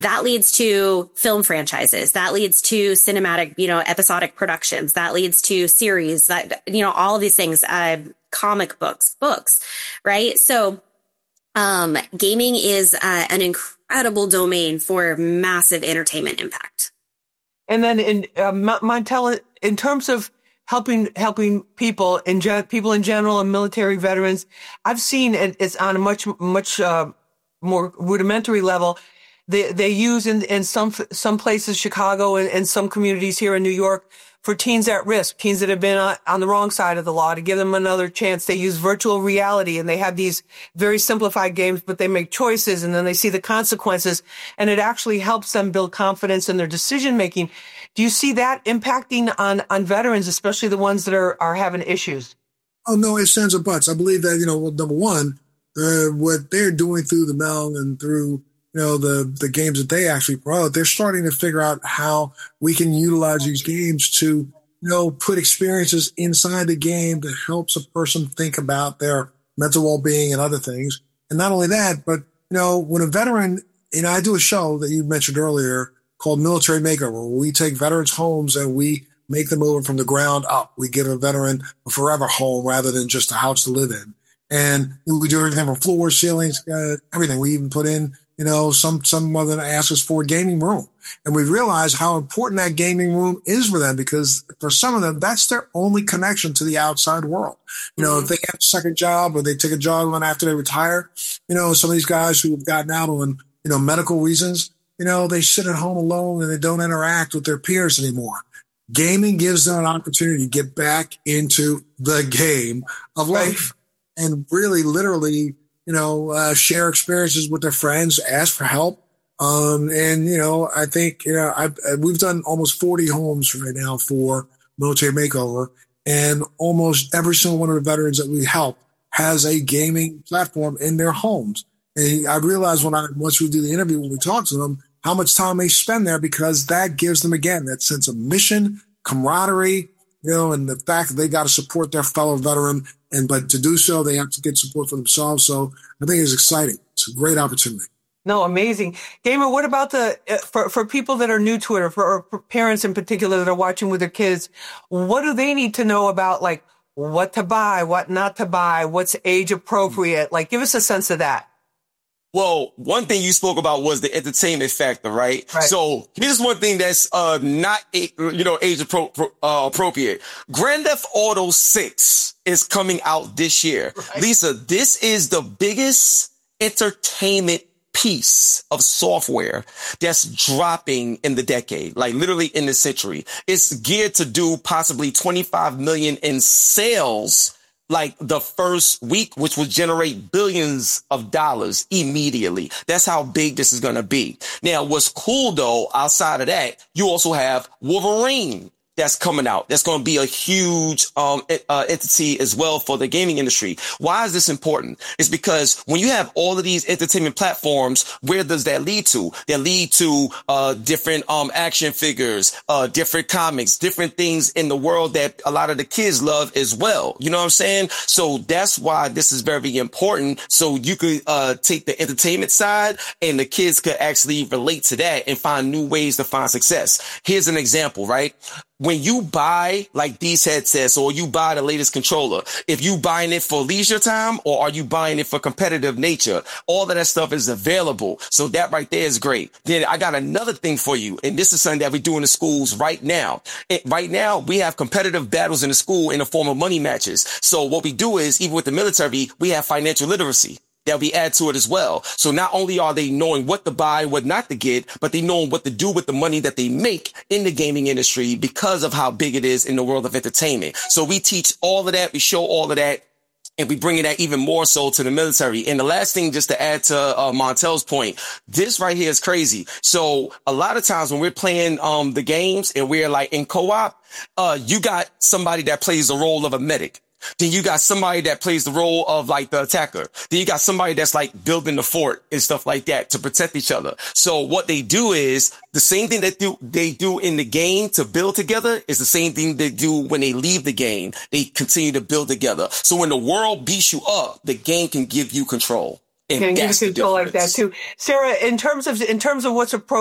That leads to film franchises. That leads to cinematic, episodic productions. That leads to series, that, all of these things, comic books, right? So, gaming is an incredible domain for massive entertainment impact. And then Montel, in terms of helping people in general and military veterans, I've seen it's on a much more rudimentary level. They use in some places, Chicago and some communities here in New York, for teens at risk, teens that have been on the wrong side of the law, to give them another chance. They use virtual reality, and they have these very simplified games, but they make choices, and then they see the consequences, and it actually helps them build confidence in their decision making. Do you see that impacting on veterans, especially the ones that are having issues? Oh, no, it sends a butts. I believe that, number one, what they're doing through the mail and through the games that they actually promote, they're starting to figure out how we can utilize these games to, put experiences inside the game that helps a person think about their mental well-being and other things. And not only that, but, when a veteran, I do a show that you mentioned earlier called Military Makeover, where we take veterans' homes and we make them over from the ground up. We give a veteran a forever home rather than just a house to live in. And we do everything from floors, ceilings, everything. We even put in, some of them ask us for a gaming room. And we realize how important that gaming room is for them, because for some of them, that's their only connection to the outside world. If they have a second job or they take a job on after they retire, some of these guys who have gotten out on, medical reasons, they sit at home alone and they don't interact with their peers anymore. Gaming gives them an opportunity to get back into the game of life and really literally, share experiences with their friends, ask for help. I think, we've done almost 40 homes right now for Military Makeover, and almost every single one of the veterans that we help has a gaming platform in their homes. And I realized once we do the interview, when we talk to them, how much time they spend there, because that gives them, again, that sense of mission, camaraderie, and the fact that they got to support their fellow veteran. But to do so, they have to get support for themselves. So I think it's exciting. It's a great opportunity. No, amazing. Damon, what about for people that are new to it, or for parents in particular that are watching with their kids, what do they need to know about, like, what to buy, what not to buy, what's age appropriate? Like, give us a sense of that. Well, one thing you spoke about was the entertainment factor, right? So here's one thing that's not age appropriate. Grand Theft Auto 6 is coming out this year. Right. Lisa, this is the biggest entertainment piece of software that's dropping in the decade, like literally in the century. It's geared to do possibly 25 million in sales like the first week, which will generate billions of dollars immediately. That's how big this is going to be. Now, what's cool though, outside of that, you also have Wolverine that's coming out. That's going to be a huge entity as well for the gaming industry. Why is this important? It's because when you have all of these entertainment platforms, where does that lead to? That lead to different action figures, different comics, different things in the world that a lot of the kids love as well. You know what I'm saying? So that's why this is very important. So you could take the entertainment side and the kids could actually relate to that and find new ways to find success. Here's an example, right? When you buy like these headsets or you buy the latest controller, if you buying it for leisure time or are you buying it for competitive nature, all of that stuff is available. So that right there is great. Then I got another thing for you. And this is something that we do in the schools right now. Right now, we have competitive battles in the school in the form of money matches. So what we do is, even with the military, we have financial literacy that we add to it as well. So not only are they knowing what to buy, what not to get, but they knowing what to do with the money that they make in the gaming industry because of how big it is in the world of entertainment. So we teach all of that. We show all of that. And we bring that even more so to the military. And the last thing, just to add to Montel's point, this right here is crazy. So a lot of times when we're playing the games and we're like in co-op, you got somebody that plays the role of a medic. Then you got somebody that plays the role of like the attacker. Then you got somebody that's like building the fort and stuff like that to protect each other. So what they do is the same thing that they do in the game to build together is the same thing they do when they leave the game. They continue to build together. So when the world beats you up, the game can give you control. Can give a control like that too. Sarah, in terms of what's appropriate